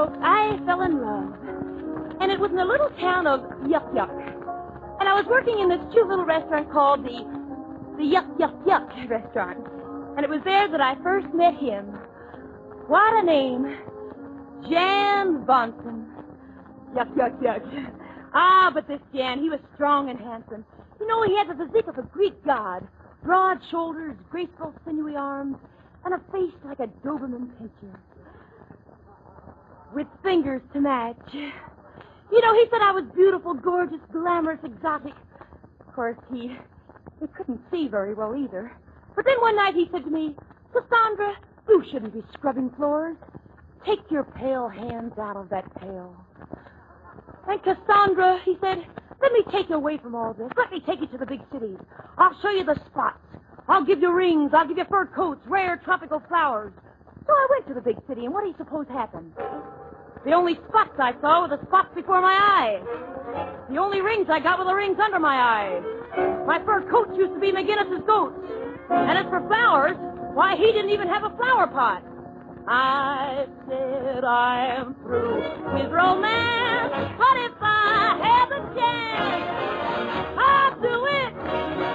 folks, I fell in love. And it was in the little town of Yuck Yuck. And I was working in this cute little restaurant called the Yuck Yuck Yuck restaurant. And it was there that I first met him. What a name. Jan Bonson. Yuck Yuck Yuck. Ah, but this Jan, he was strong and handsome. You know, he had the physique of a Greek god. Broad shoulders, graceful, sinewy arms, and a face like a Doberman pinscher. With fingers to match. You know, he said I was beautiful, gorgeous, glamorous, exotic. Of course, he couldn't see very well either. But then one night he said to me, Cassandra, you shouldn't be scrubbing floors. Take your pale hands out of that pail. And Cassandra, he said, let me take you away from all this. Let me take you to the big cities. I'll show you the spots. I'll give you rings. I'll give you fur coats, rare tropical flowers. So I went to the big city, and what do you suppose happened? The only spots I saw were the spots before my eyes. The only rings I got were the rings under my eyes. My fur coats used to be McGinnis's goats. And as for flowers, why, he didn't even have a flower pot. I said I am through with romance.